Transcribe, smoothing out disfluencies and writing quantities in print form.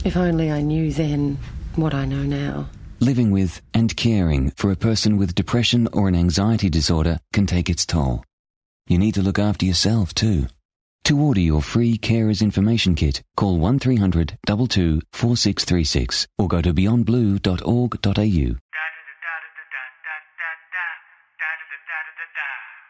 If only I knew then what I know now. Living with and caring for a person with depression or an anxiety disorder can take its toll. You need to look after yourself too. To order your free Carers Information Kit, call 1300 22 4636 or go to beyondblue.org.au.